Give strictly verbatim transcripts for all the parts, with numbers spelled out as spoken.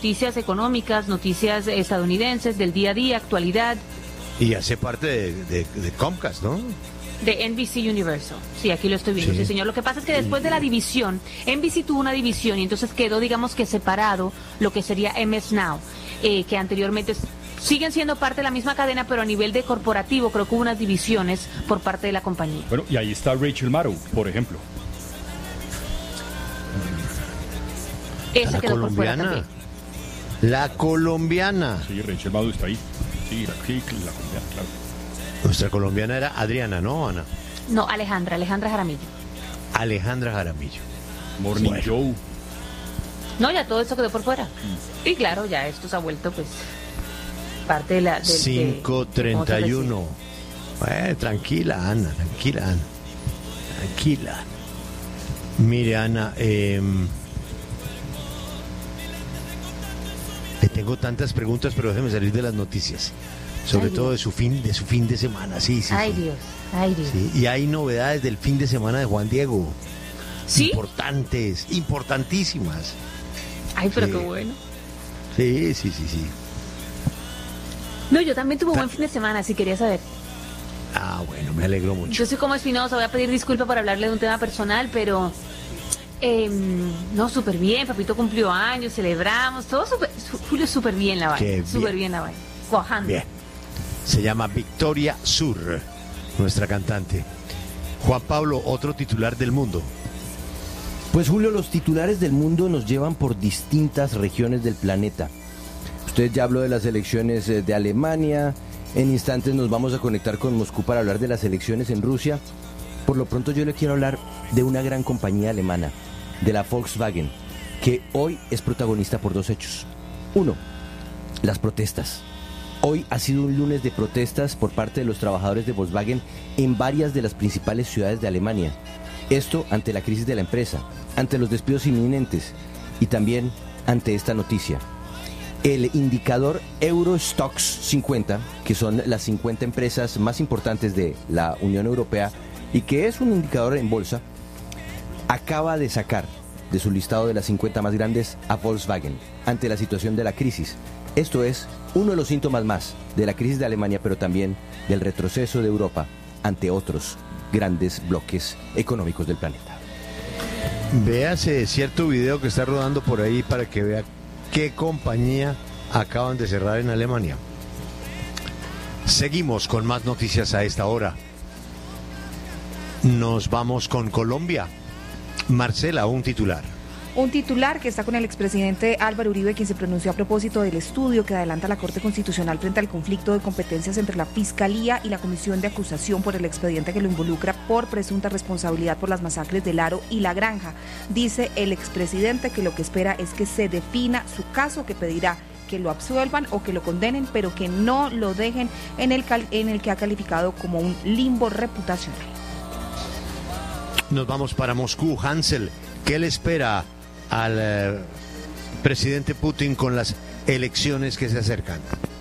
noticias económicas, noticias estadounidenses, del día a día, actualidad. Y hace parte de, de, de Comcast, ¿no? De N B C Universal. Sí, aquí lo estoy viendo, sí. sí, señor. Lo que pasa es que después de la división, N B C tuvo una división y entonces quedó, digamos que separado lo que sería M S Now, eh, que anteriormente siguen siendo parte de la misma cadena, pero a nivel de corporativo creo que hubo unas divisiones por parte de la compañía. Bueno, y ahí está Rachel Maddow, por ejemplo. Esa la quedó colombiana. por fuera también. La colombiana. Sí, Rachel Maddow está ahí. Sí, la, sí, la colombiana, claro. Nuestra colombiana era Adriana, ¿no, Ana? No, Alejandra, Alejandra Jaramillo. Alejandra Jaramillo. Morning Bueno. Joe. No, ya todo esto quedó por fuera. Mm. Y claro, ya esto se ha vuelto, pues, parte de la... cinco treinta y uno. Eh, tranquila, Ana, tranquila, Ana. Tranquila. Mire, Ana, eh, le tengo tantas preguntas, pero déjeme salir de las noticias. Sobre ay, todo Dios. de su fin, de su fin de semana, sí, sí. Ay, sí. Dios, ay, Dios. Sí, y hay novedades del fin de semana de Juan Diego. ¿Sí? Importantes, importantísimas. Ay, pero sí. qué bueno. Sí, sí, sí, sí. No, yo también tuve un buen fin de semana, si quería saber. Ah, bueno, me alegro mucho. Yo soy como Espinosa, voy a pedir disculpas por hablarle de un tema personal, pero... Eh, no, súper bien, papito cumplió años, celebramos, todo súper... Julio, súper bien la vaina, súper bien la vaina. Cuajando. Bien. Se llama Victoria Sur, nuestra cantante. Juan Pablo, otro titular del mundo. Pues Julio, los titulares del mundo nos llevan por distintas regiones del planeta. Usted ya habló de las elecciones de Alemania. En instantes nos vamos a conectar con Moscú para hablar de las elecciones en Rusia. Por lo pronto yo le quiero hablar de una gran compañía alemana, de la Volkswagen, que hoy es protagonista por dos hechos. Uno, las protestas. Hoy ha sido un lunes de protestas por parte de los trabajadores de Volkswagen en varias de las principales ciudades de Alemania. Esto ante la crisis de la empresa, ante los despidos inminentes y también ante esta noticia. El indicador Eurostoxx cincuenta, que son las cincuenta empresas más importantes de la Unión Europea y que es un indicador en bolsa, acaba de sacar de su listado de las cincuenta más grandes a Volkswagen ante la situación de la crisis. Esto es uno de los síntomas más de la crisis de Alemania, pero también del retroceso de Europa ante otros grandes bloques económicos del planeta. Véase cierto video que está rodando por ahí para que vea qué compañía acaban de cerrar en Alemania. Seguimos con más noticias a esta hora. Nos vamos con Colombia. Marcela, un titular. Un titular que está con el expresidente Álvaro Uribe, quien se pronunció a propósito del estudio que adelanta la Corte Constitucional frente al conflicto de competencias entre la Fiscalía y la Comisión de Acusación por el expediente que lo involucra por presunta responsabilidad por las masacres del Aro y La Granja. Dice el expresidente que lo que espera es que se defina su caso, que pedirá que lo absuelvan o que lo condenen, pero que no lo dejen en el, cal- en el que ha calificado como un limbo reputacional. Nos vamos para Moscú. Hansel, ¿qué le espera al eh, presidente Putin con las elecciones que se acercan?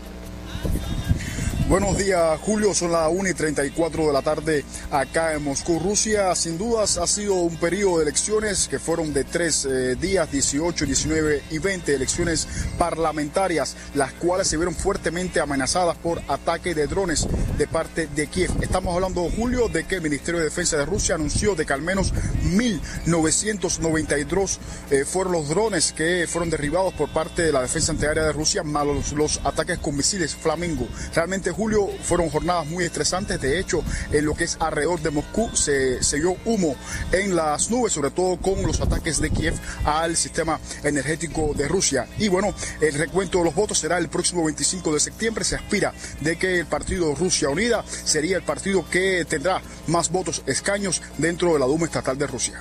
Buenos días, Julio. Son las una y treinta y cuatro de la tarde acá en Moscú, Rusia. Sin dudas ha sido un periodo de elecciones que fueron de tres eh, días, dieciocho, diecinueve y veinte, elecciones parlamentarias, las cuales se vieron fuertemente amenazadas por ataques de drones de parte de Kiev. Estamos hablando, Julio, de que el Ministerio de Defensa de Rusia anunció de que al menos mil novecientos noventa y dos eh, fueron los drones que fueron derribados por parte de la defensa antiaérea de Rusia, más los, los ataques con misiles Flamingo. Realmente, Julio, fueron jornadas muy estresantes. De hecho, en lo que es alrededor de Moscú se, se vio humo en las nubes, sobre todo con los ataques de Kiev al sistema energético de Rusia. Y bueno, el recuento de los votos será el próximo veinticinco de septiembre. Se aspira de que el partido Rusia Unida sería el partido que tendrá más votos, escaños dentro de la Duma Estatal de Rusia.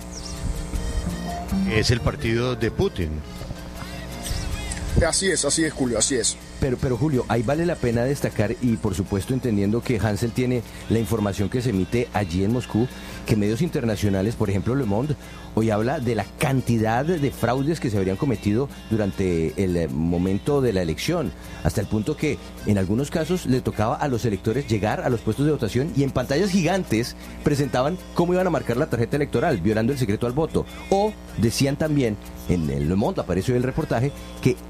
Es el partido de Putin. Así es, así es, Julio, así es. Pero, pero Julio, ahí vale la pena destacar, y por supuesto entendiendo que Hansel tiene la información que se emite allí en Moscú, que medios internacionales, por ejemplo Le Monde, hoy habla de la cantidad de fraudes que se habrían cometido durante el momento de la elección, hasta el punto que en algunos casos le tocaba a los electores llegar a los puestos de votación y en pantallas gigantes presentaban cómo iban a marcar la tarjeta electoral, violando el secreto al voto. O decían también, en el Le Monde apareció el reportaje, que